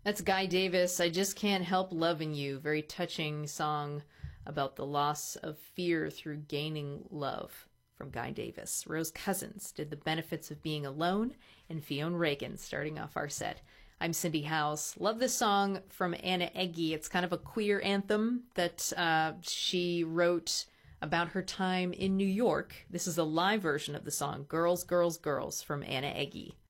That's Guy Davis. I Just Can't Help Loving You. Very touching song about the loss of fear through gaining love from Guy Davis. Rose Cousins did The Benefits of Being Alone, and Fionn Reagan starting off our set. I'm Cindy House. Love this song from Anna Egge. It's kind of a queer anthem that she wrote about her time in New York. This is a live version of the song Girls, Girls, Girls from Anna Egge.